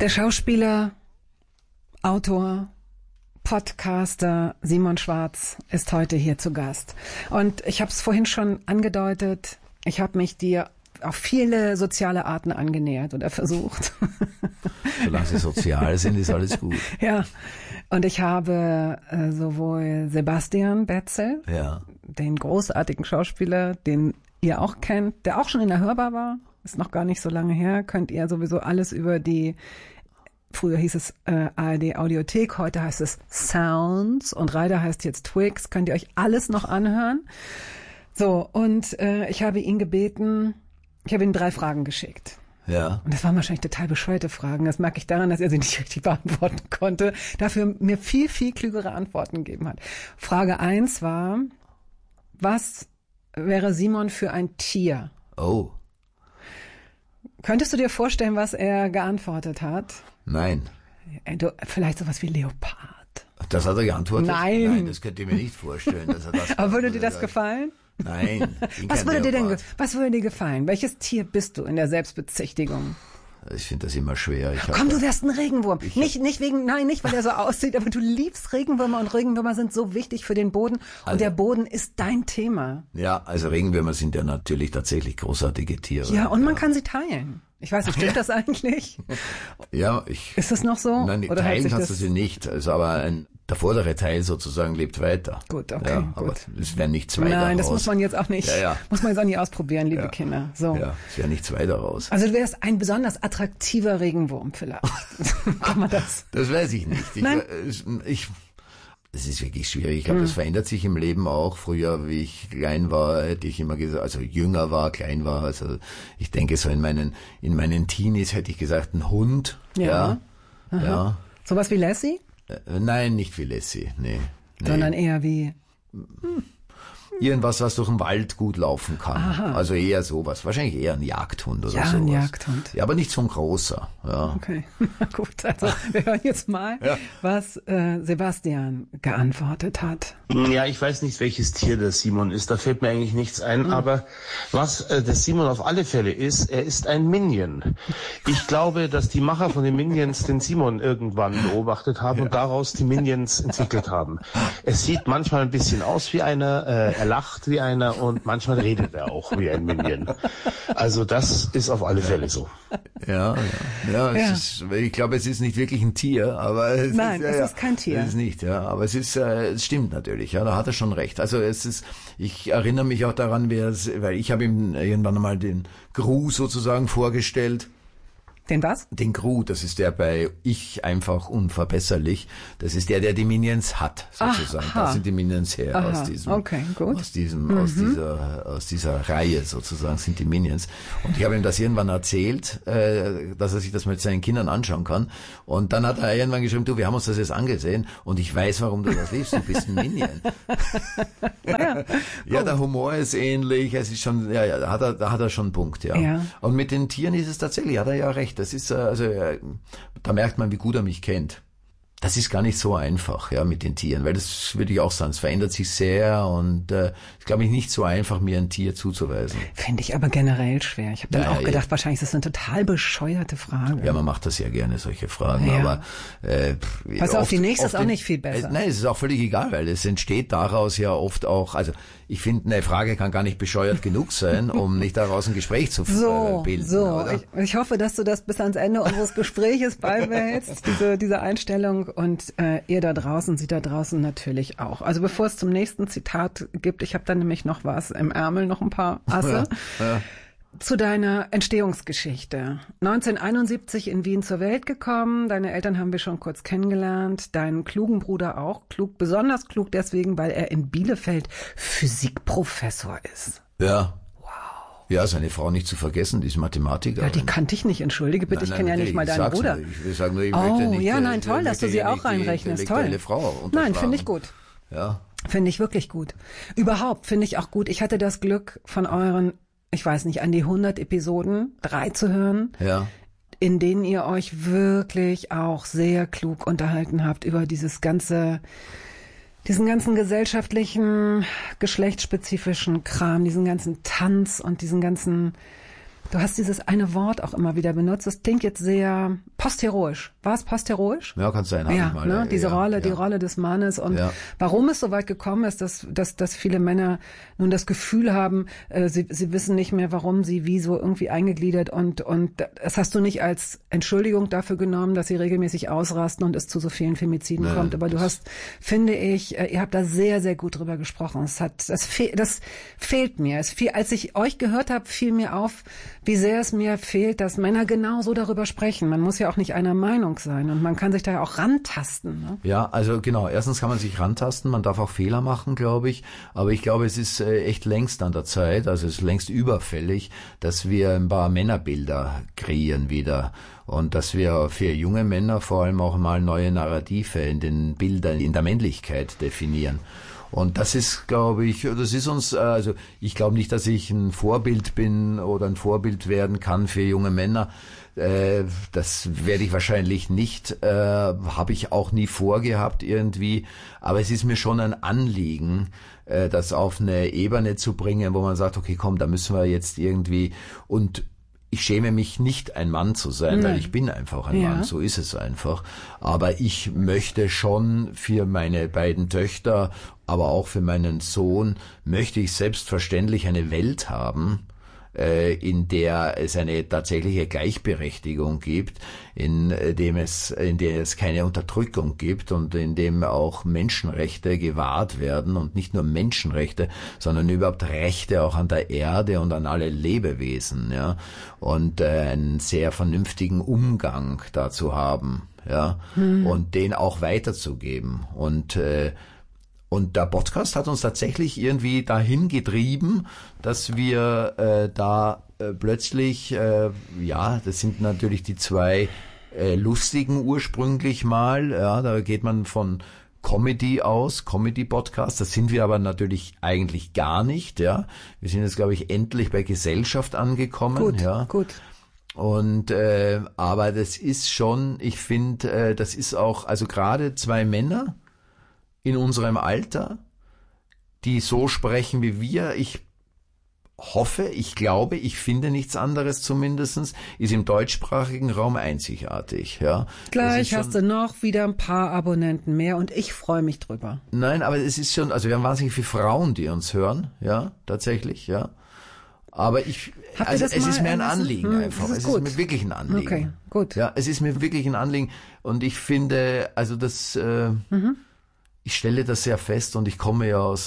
Der Schauspieler, Autor, Podcaster Simon Schwarz ist heute hier zu Gast. Und ich habe es vorhin schon angedeutet, ich habe mich dir auf viele soziale Arten angenähert oder versucht. Solange sie sozial sind, ist alles gut. Ja, und ich habe sowohl Sebastian Betzel, den großartigen Schauspieler, den ihr auch kennt, der auch schon in der Hörbar war, ist noch gar nicht so lange her, könnt ihr sowieso alles über die, früher hieß es ARD Audiothek, heute heißt es Sounds und Reider heißt jetzt Twix, könnt ihr euch alles noch anhören. So, und ich habe ihn gebeten, ich habe ihm 3 Fragen geschickt. Ja. Und das waren wahrscheinlich total bescheuerte Fragen. Das merke ich daran, dass er sie nicht richtig beantworten konnte. Dafür mir viel, viel klügere Antworten gegeben hat. Frage 1 war, was wäre Simon für ein Tier? Oh. Könntest du dir vorstellen, was er geantwortet hat? Nein. Vielleicht sowas wie Leopard. Das hat er geantwortet? Nein. Das könnte ich mir nicht vorstellen. Dass er das Aber würde dir das gefallen? Nein. Was würde dir gefallen? Welches Tier bist du in der Selbstbezichtigung? Ich finde das immer schwer. Komm, du wärst ein Regenwurm. Nicht weil er so aussieht, aber du liebst Regenwürmer und Regenwürmer sind so wichtig für den Boden und der Boden ist dein Thema. Ja, also Regenwürmer sind ja natürlich tatsächlich großartige Tiere. Ja, und man kann sie teilen. Ich weiß nicht, stimmt das eigentlich? Ja, Ist das noch so? Nein, oder teilen kannst du sie nicht. Also, aber der vordere Teil sozusagen lebt weiter. Gut, okay, ja, gut. Aber es werden nicht 2 daraus. Nein, das muss man jetzt auch nicht, muss man jetzt auch nicht ausprobieren, liebe Kinder. So. Ja, es werden nicht 2 daraus. Also du wärst ein besonders attraktiver Regenwurm vielleicht. Kann man das? Das weiß ich nicht. Nein. Es ist wirklich schwierig. Ich glaube, das verändert sich im Leben auch. Früher, wie ich klein war, hätte ich immer gesagt, also jünger war, klein war. Also ich denke so in meinen Teenies hätte ich gesagt, ein Hund. Ja. Ja. Sowas wie Lassie? Nein, nicht wie Lassie. Nee. Sondern eher wie... Irgendwas, was durch den Wald gut laufen kann. Aha. Also eher sowas. Wahrscheinlich eher ein Jagdhund oder sowas. Ja, ein Jagdhund. Ja, aber nicht so ein großer. Ja. Okay, gut. Also wir hören jetzt mal, was Sebastian geantwortet hat. Ja, ich weiß nicht, welches Tier der Simon ist. Da fällt mir eigentlich nichts ein. Aber was der Simon auf alle Fälle ist, er ist ein Minion. Ich glaube, dass die Macher von den Minions den Simon irgendwann beobachtet haben und daraus die Minions entwickelt haben. Es sieht manchmal ein bisschen aus wie einer, er lacht wie einer und manchmal redet er auch wie ein Minion. Also das ist auf alle Fälle so. Ja. Ich glaube, es ist nicht wirklich ein Tier, aber es ist kein Tier. Es ist nicht, aber es ist, es stimmt natürlich, ja, da hat er schon recht. Also ich erinnere mich auch daran, weil ich habe ihm irgendwann einmal den Gru sozusagen vorgestellt. Den was? Den Gru, das ist der bei Ich einfach unverbesserlich. Das ist der die Minions hat, sozusagen. Aha. Da sind die Minions her. Aha. Aus dieser Reihe sozusagen sind die Minions. Und ich habe ihm das irgendwann erzählt, dass er sich das mit seinen Kindern anschauen kann. Und dann hat er irgendwann geschrieben, du, wir haben uns das jetzt angesehen und ich weiß, warum du das liebst. Du bist ein Minion. Ja, der Humor ist ähnlich. Es ist schon, da hat er schon einen Punkt, ja. Und mit den Tieren ist es tatsächlich, hat er ja recht. Das ist, da merkt man, wie gut er mich kennt. Das ist gar nicht so einfach, mit den Tieren, weil das würde ich auch sagen, es verändert sich sehr und ist, glaube ich, nicht so einfach, mir ein Tier zuzuweisen. Finde ich aber generell schwer. Ich habe dann auch gedacht, wahrscheinlich ist das eine total bescheuerte Frage. Ja, man macht das ja gerne, solche Fragen, aber pass auf, die nächste ist auch nicht viel besser. Nein, es ist auch völlig egal, weil es entsteht daraus ja oft auch, also ich finde, eine Frage kann gar nicht bescheuert genug sein, um nicht daraus ein Gespräch zu bilden. So, ich hoffe, dass du das bis ans Ende unseres Gespräches beibehältst, diese Einstellung. Und ihr da draußen, sie da draußen natürlich auch. Also bevor es zum nächsten Zitat gibt, ich habe da nämlich noch was im Ärmel, noch ein paar Asse. Zu deiner Entstehungsgeschichte. 1971 in Wien zur Welt gekommen. Deine Eltern haben wir schon kurz kennengelernt. Deinen klugen Bruder auch. Klug, besonders klug deswegen, weil er in Bielefeld Physikprofessor ist. Ja. Ja, seine Frau nicht zu vergessen, die ist Mathematikerin. Ja, die kannte ich nicht, entschuldige bitte, ich kenne ja nicht mal deinen Bruder. Ich will sagen, ich möchte nicht, nein, toll, dass du sie auch reinrechnest, toll. Frau nein, finde ich gut. Ja. Finde ich wirklich gut. Überhaupt finde ich auch gut. Ich hatte das Glück, von euren, ich weiß nicht, an die 100 Episoden 3 zu hören, in denen ihr euch wirklich auch sehr klug unterhalten habt über diesen ganzen gesellschaftlichen, geschlechtsspezifischen Kram, diesen ganzen Tanz und diesen ganzen Du hast dieses eine Wort auch immer wieder benutzt. Das klingt jetzt sehr postheroisch. War es postheroisch? Ja, kann sein. Ja, ne? Diese Rolle, die Rolle des Mannes und warum es so weit gekommen ist, dass viele Männer nun das Gefühl haben, sie wissen nicht mehr, warum sie wie so irgendwie eingegliedert und das hast du nicht als Entschuldigung dafür genommen, dass sie regelmäßig ausrasten und es zu so vielen Femiziden kommt. Aber du hast, finde ich, ihr habt da sehr, sehr gut drüber gesprochen. Das fehlt mir. Als ich euch gehört habe, fiel mir auf, wie sehr es mir fehlt, dass Männer genauso darüber sprechen. Man muss ja auch nicht einer Meinung sein und man kann sich da ja auch rantasten. Ne? Ja, also genau. Erstens kann man sich rantasten, man darf auch Fehler machen, glaube ich. Aber ich glaube, es ist echt längst an der Zeit, also es ist längst überfällig, dass wir ein paar Männerbilder kreieren wieder. Und dass wir für junge Männer vor allem auch mal neue Narrative in den Bildern, in der Männlichkeit definieren. Und das ist, glaube ich, das ist uns, also ich glaube nicht, dass ich ein Vorbild bin oder ein Vorbild werden kann für junge Männer. Das werde ich wahrscheinlich nicht, habe ich auch nie vorgehabt irgendwie. Aber es ist mir schon ein Anliegen, das auf eine Ebene zu bringen, wo man sagt, okay, komm, da müssen wir jetzt irgendwie und ich schäme mich nicht, ein Mann zu sein, weil ich bin einfach ein Mann, so ist es einfach. Aber ich möchte schon für meine beiden Töchter, aber auch für meinen Sohn, möchte ich selbstverständlich eine Welt haben, in der es eine tatsächliche Gleichberechtigung gibt, in der es keine Unterdrückung gibt und in dem auch Menschenrechte gewahrt werden und nicht nur Menschenrechte, sondern überhaupt Rechte auch an der Erde und an alle Lebewesen, ja, und einen sehr vernünftigen Umgang dazu haben, ja, und den auch weiterzugeben und der Podcast hat uns tatsächlich irgendwie dahin getrieben, dass wir plötzlich, das sind natürlich die zwei lustigen ursprünglich mal, ja, da geht man von Comedy aus, Comedy-Podcast, das sind wir aber natürlich eigentlich gar nicht, ja. Wir sind jetzt, glaube ich, endlich bei Gesellschaft angekommen, gut, ja. Gut. Und aber das ist schon, ich finde, das ist auch, also gerade zwei Männer in unserem Alter, die so sprechen wie wir, ich hoffe, ich glaube, ich finde nichts anderes zumindestens, ist im deutschsprachigen Raum einzigartig. Ja. Gleich hast du noch wieder ein paar Abonnenten mehr und ich freue mich drüber. Nein, aber es ist schon, also wir haben wahnsinnig viele Frauen, die uns hören, ja, tatsächlich, ja. Aber es ist mir ein Anliegen einfach. Es ist mir wirklich ein Anliegen. Okay, gut. Ja, es ist mir wirklich ein Anliegen und ich finde, also das, ich stelle das sehr fest und ich komme ja aus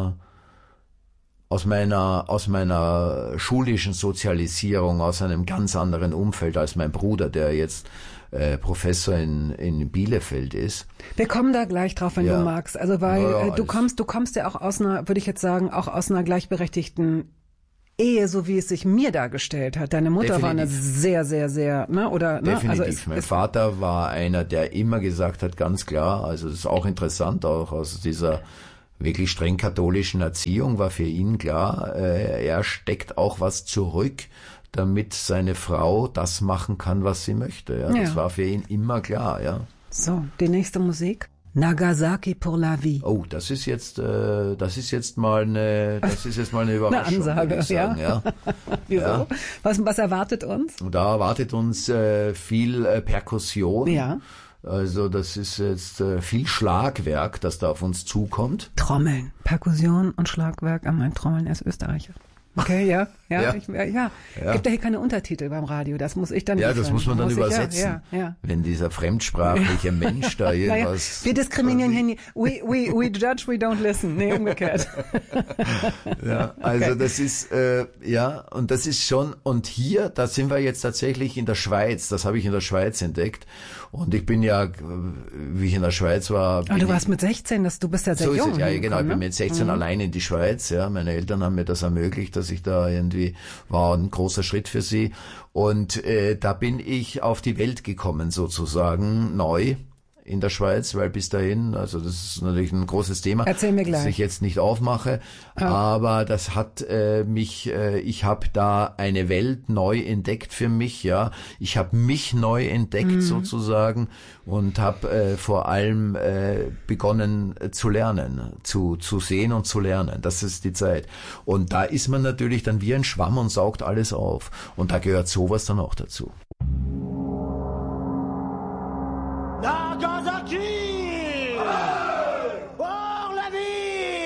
meiner schulischen Sozialisierung, aus einem ganz anderen Umfeld als mein Bruder, der jetzt Professor in Bielefeld ist. Wir kommen da gleich drauf, wenn du magst. Also weil du kommst ja auch aus einer, würde ich jetzt sagen, auch aus einer gleichberechtigten Ehe, so wie es sich mir dargestellt hat. Deine Mutter war eine sehr, sehr, sehr, ne, oder? Ne? Definitiv. Also mein Vater war einer, der immer gesagt hat, ganz klar, also das ist auch interessant, auch aus dieser wirklich streng katholischen Erziehung war für ihn klar, er steckt auch was zurück, damit seine Frau das machen kann, was sie möchte. Ja? Das war für ihn immer klar, ja. So, die nächste Musik. Nagasaki pour la vie. Oh, das ist jetzt mal eine Überraschung. Eine Ansage, sagen, ja. Wieso? Ja. Was erwartet uns? Und da erwartet uns viel Perkussion. Ja. Also das ist jetzt viel Schlagwerk, das da auf uns zukommt. Trommeln, Perkussion und Schlagwerk. Mein Trommeln, er ist Österreicher. Okay, ja. Gibt ja hier keine Untertitel beim Radio, das muss ich dann das muss man dann übersetzen. Ja. Wenn dieser fremdsprachliche Mensch da irgendwas... Wir diskriminieren hier nie. We judge, we don't listen. Nee, umgekehrt. Ja, also okay. Das ist, und das ist schon, und hier, da sind wir jetzt tatsächlich in der Schweiz, das habe ich in der Schweiz entdeckt. Und ich bin ja, wie ich in der Schweiz war... Aber du warst mit 16, du bist ja sehr jung. So ist es, ja, genau. Ich bin mit 16 allein in die Schweiz, ja. Meine Eltern haben mir das ermöglicht, dass ich da irgendwie, war ein großer Schritt für sie. Und da bin ich auf die Welt gekommen, sozusagen, neu. in der Schweiz, weil bis dahin, also das ist natürlich ein großes Thema, erzähl mir gleich, das ich jetzt nicht aufmache, aber das hat ich habe da eine Welt neu entdeckt für mich, ja. Ich habe mich neu entdeckt sozusagen und habe vor allem begonnen zu lernen, zu sehen und zu lernen. Das ist die Zeit. Und da ist man natürlich dann wie ein Schwamm und saugt alles auf. Und da gehört sowas dann auch dazu. Nagasaki!